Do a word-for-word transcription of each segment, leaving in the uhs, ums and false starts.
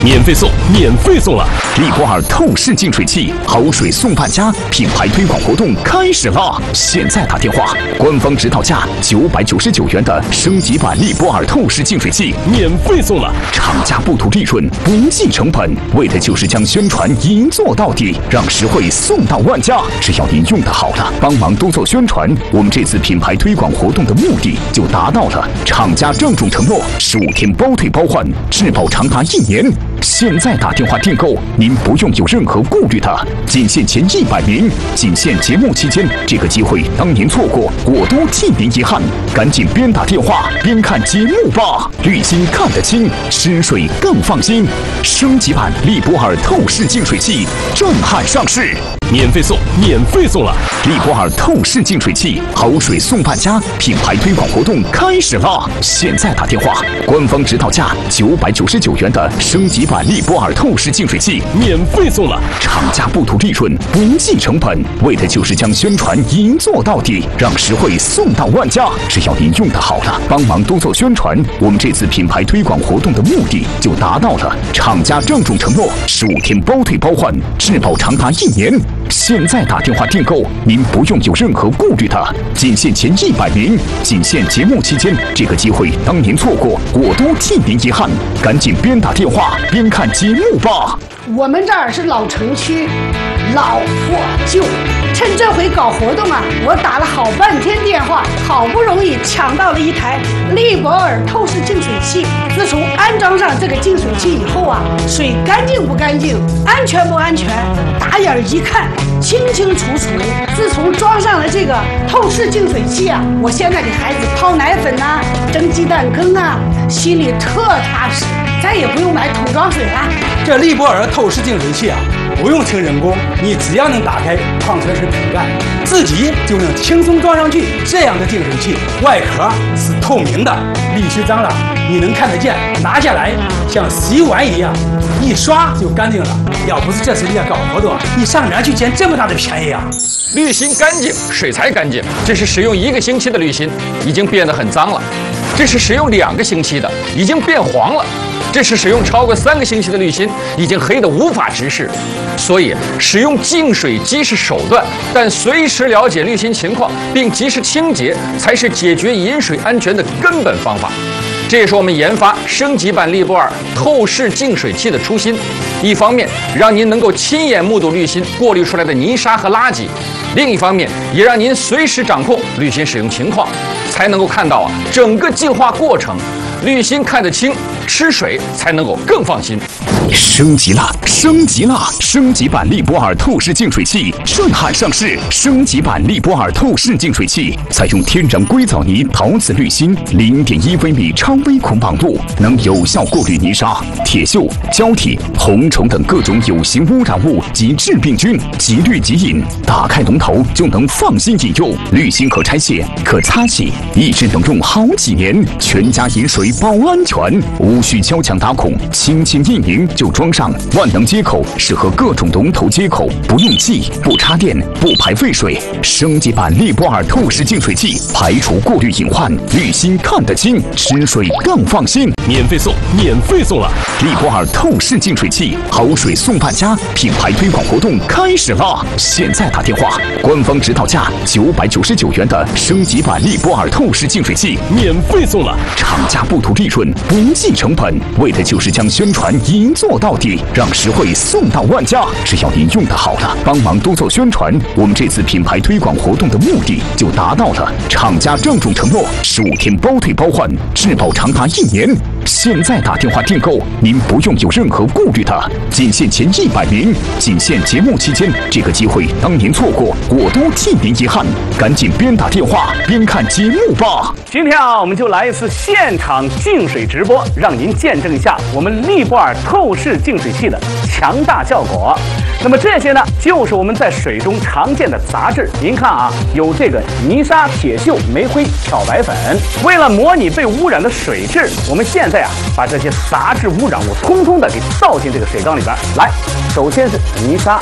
免费送，免费送了！利博尔透视净水器，好水送半家，品牌推广活动开始啦！现在打电话，官方指导价九百九十九元的升级版利博尔透视净水器免费送了，厂家不图利润，不计成本，为的就是将宣传一做到底，让实惠送到万家。只要您用的好了，帮忙多做宣传，我们这次品牌推广活动的目的就达到了。厂家郑重承诺，十五天包退包换，质保长达一年。现在打电话订购，您不用有任何顾虑的，仅限前一百名，仅限节目期间，这个机会当您错过，我都替您遗憾。赶紧边打电话边看节目吧，滤芯看得清，湿水更放心。升级版利博尔透视净水器震撼上市，免费送，免费送了！利博尔透视净水器，好水送半家，品牌推广活动开始啦！现在打电话，官方指导价九百九十九元的升级版利博尔透视净水器免费送了，厂家不图利润，不计成本，为的就是将宣传一做到底，让实惠送到万家。只要您用的好了，帮忙多做宣传，我们这次品牌推广活动的目的就达到了。厂家郑重承诺，十五天包退包换，质保长达一年。现在打电话订购，您不用有任何顾虑的，仅限前一百名，仅限节目期间，这个机会当您错过，我都替您遗憾。赶紧边打电话边看节目吧。 我们这儿是老城区，老破旧。趁这回搞活动啊，我打了好半天电话，好不容易抢到了一台利博尔透视净水器。自从安装上这个净水器以后啊，水干净不干净，安全不安全，打眼一看清清楚楚。自从装上了这个透视净水器啊，我现在给孩子泡奶粉呐、啊、蒸鸡蛋羹啊，心里特踏实，再也不用买桶装水了。 这利博尔透视净水器啊，不用请人工，你只要能打开矿泉水瓶盖，自己就能轻松装上去。这样的净水器外壳是透明的，滤芯脏了你能看得见，拿下来像洗碗一样，一刷就干净了。要不是这次人家搞活动，你上哪儿去捡这么大的便宜啊？ 滤芯干净，水才干净。这是使用一个星期的滤芯，已经变得很脏了；这是使用两个星期的，已经变黄了；这是使用超过三个星期的滤芯，已经黑得无法直视。所以，使用净水机是手段，但随时了解滤芯情况并及时清洁，才是解决饮水安全的根本方法。这也是我们研发升级版利博尔透视净水器的初心。一方面，让您能够亲眼目睹滤芯过滤出来的泥沙和垃圾；另一方面，也让您随时掌控滤芯使用情况，才能够看到啊整个净化过程。滤芯看得清，吃水才能够更放心。 升级了，升级了！升级版利博尔透视净水器震撼上市。升级版利博尔透视净水器采用天然硅藻泥陶瓷滤芯，零点一微米超微孔绑度，能有效过滤泥沙、铁锈、胶体、红虫等各种有形污染物及致病菌，即滤即饮。打开龙头就能放心饮用。滤芯可拆卸、可擦洗，一直能用好几年，全家饮水保安全，无需敲墙打孔，轻轻一拧就装上。万能接口适合各种龙头接口，不用气、不插电、不排废水。升级版利博尔透视净水器，排除过滤隐患，滤芯看得清，吃水更放心。免费送，免费送了！利博尔透视净水器，好水送半家，品牌推广活动开始啦！现在打电话，官方指导价九百九十九元的升级版利博尔透视净水器免费送了，厂家不图利润，不计成本，为的就是将宣传一做到底，让实惠送到万家。只要您用的好了，帮忙多做宣传，我们这次品牌推广活动的目的就达到了。厂家郑重承诺，十五天包退包换，质保长达一年。现在打电话订购，您不用有任何顾虑的，仅限前一百名，仅限节目期间，这个机会当您错过，我都替您遗憾。赶紧边打电话边看节目吧。 今天啊，我们就来一次现场净水直播，让您见证一下我们利博尔透视净水器的强大效果。那么这些呢，就是我们在水中常见的杂质。您看啊，有这个泥沙、铁锈、煤灰、漂白粉。为了模拟被污染的水质，我们现在啊，把这些杂质污染物通通的给倒进这个水缸里边来。首先是泥沙、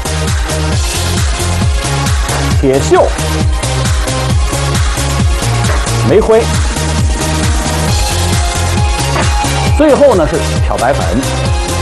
铁锈、煤灰，最后呢是漂白粉。